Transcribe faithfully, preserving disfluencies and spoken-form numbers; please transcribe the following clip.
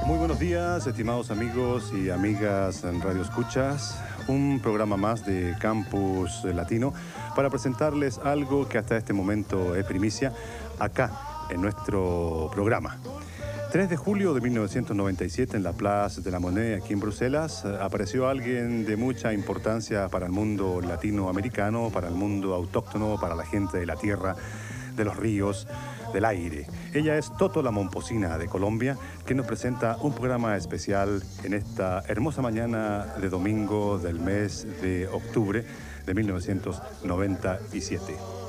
Muy buenos días, estimados amigos y amigas en Radio Escuchas. Un programa más de Campus Latino para presentarles algo que hasta este momento es primicia acá en nuestro programa. tres de julio de mil novecientos noventa y siete en la Place de la Monnaie, aquí en Bruselas, apareció alguien de mucha importancia para el mundo latinoamericano, para el mundo autóctono, para la gente de la tierra, de los ríos, del aire. Ella es Toto la Momposina de Colombia, que nos presenta un programa especial en esta hermosa mañana de domingo del mes de octubre de mil novecientos noventa y siete.